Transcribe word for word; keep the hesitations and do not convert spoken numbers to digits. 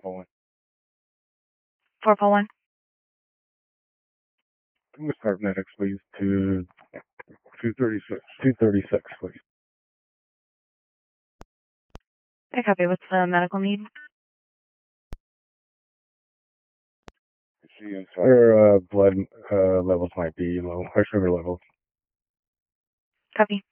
four one. four four one. I'm going to start medics, please, to two thirty-six, two thirty-six, please. I copy. What's the medical need? See, her uh, blood uh, levels might be low, her sugar levels. Copy.